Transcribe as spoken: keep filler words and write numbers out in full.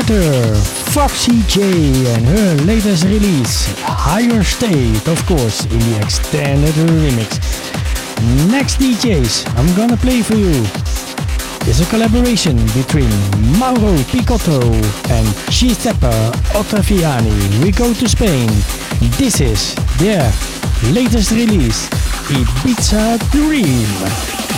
after Foxy J and her latest release, Higher State, of course, in the extended remix. Next D Js I'm gonna play for you is a collaboration between Mauro Picotto and Giuseppe Ottaviani. We go to Spain. This is their latest release, Ibiza Dream.